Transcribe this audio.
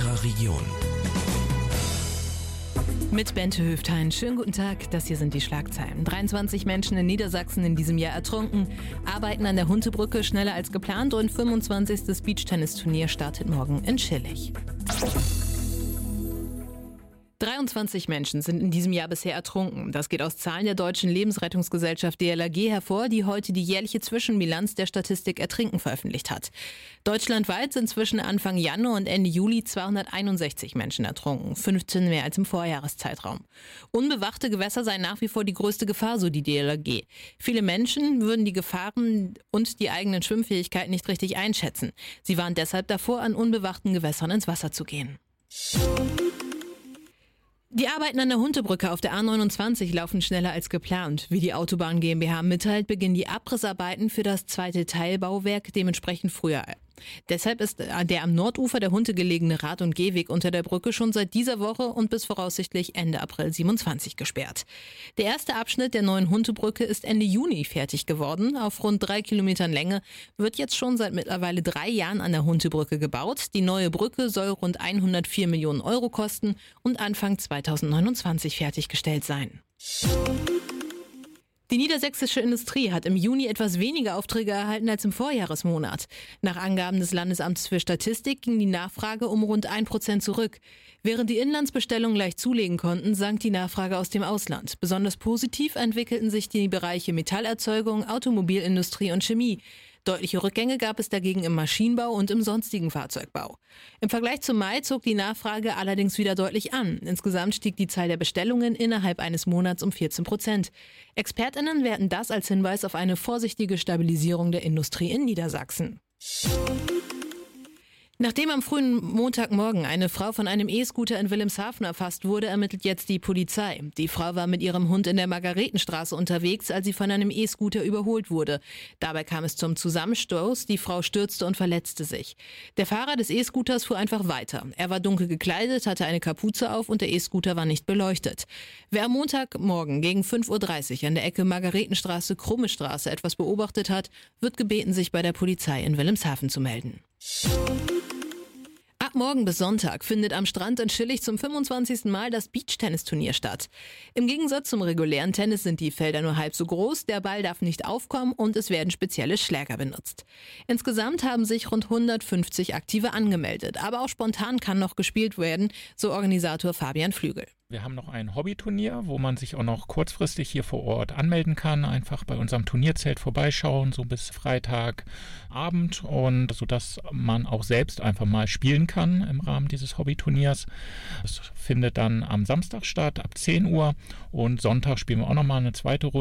unserer Region. Mit Bente Höftein. Schönen guten Tag, das hier sind die Schlagzeilen. 23 Menschen in Niedersachsen in diesem Jahr ertrunken, arbeiten an der Huntebrücke schneller als geplant und 25. Beachtennisturnier startet morgen in Schillig. 23 Menschen sind in diesem Jahr bisher ertrunken. Das geht aus Zahlen der Deutschen Lebensrettungsgesellschaft DLRG hervor, die heute die jährliche Zwischenbilanz der Statistik Ertrinken veröffentlicht hat. Deutschlandweit sind zwischen Anfang Januar und Ende Juli 261 Menschen ertrunken, 15 mehr als im Vorjahreszeitraum. Unbewachte Gewässer seien nach wie vor die größte Gefahr, so die DLRG. Viele Menschen würden die Gefahren und die eigenen Schwimmfähigkeiten nicht richtig einschätzen. Sie warnen deshalb davor, an unbewachten Gewässern ins Wasser zu gehen. Die Arbeiten an der Huntebrücke auf der A29 laufen schneller als geplant. Wie die Autobahn GmbH mitteilt, beginnen die Abrissarbeiten für das zweite Teilbauwerk dementsprechend früher. Deshalb ist der am Nordufer der Hunte gelegene Rad- und Gehweg unter der Brücke schon seit dieser Woche und bis voraussichtlich Ende April 27 gesperrt. Der erste Abschnitt der neuen Huntebrücke ist Ende Juni fertig geworden. Auf rund 3 Kilometern Länge wird jetzt schon seit mittlerweile 3 Jahren an der Huntebrücke gebaut. Die neue Brücke soll rund 104 Millionen Euro kosten und Anfang 2029 fertiggestellt sein. Die niedersächsische Industrie hat im Juni etwas weniger Aufträge erhalten als im Vorjahresmonat. Nach Angaben des Landesamts für Statistik ging die Nachfrage um rund 1% zurück. Während die Inlandsbestellungen leicht zulegen konnten, sank die Nachfrage aus dem Ausland. Besonders positiv entwickelten sich die Bereiche Metallerzeugung, Automobilindustrie und Chemie. Deutliche Rückgänge gab es dagegen im Maschinenbau und im sonstigen Fahrzeugbau. Im Vergleich zum Mai zog die Nachfrage allerdings wieder deutlich an. Insgesamt stieg die Zahl der Bestellungen innerhalb eines Monats um 14%. ExpertInnen werten das als Hinweis auf eine vorsichtige Stabilisierung der Industrie in Niedersachsen. Nachdem am frühen Montagmorgen eine Frau von einem E-Scooter in Wilhelmshaven erfasst wurde, ermittelt jetzt die Polizei. Die Frau war mit ihrem Hund in der Margaretenstraße unterwegs, als sie von einem E-Scooter überholt wurde. Dabei kam es zum Zusammenstoß, die Frau stürzte und verletzte sich. Der Fahrer des E-Scooters fuhr einfach weiter. Er war dunkel gekleidet, hatte eine Kapuze auf und der E-Scooter war nicht beleuchtet. Wer am Montagmorgen gegen 5:30 Uhr an der Ecke Margaretenstraße-Krumme Straße etwas beobachtet hat, wird gebeten, sich bei der Polizei in Wilhelmshaven zu melden. Ab morgen bis Sonntag findet am Strand in Schillig zum 25. Mal das Beachtennisturnier statt. Im Gegensatz zum regulären Tennis sind die Felder nur halb so groß, der Ball darf nicht aufkommen und es werden spezielle Schläger benutzt. Insgesamt haben sich rund 150 Aktive angemeldet, aber auch spontan kann noch gespielt werden, so Organisator Fabian Flügel. Wir haben noch ein Hobbyturnier, wo man sich auch noch kurzfristig hier vor Ort anmelden kann. Einfach bei unserem Turnierzelt vorbeischauen, so bis Freitagabend, und sodass man auch selbst einfach mal spielen kann im Rahmen dieses Hobbyturniers. Das findet dann am Samstag statt, ab 10 Uhr, und Sonntag spielen wir auch nochmal eine zweite Runde.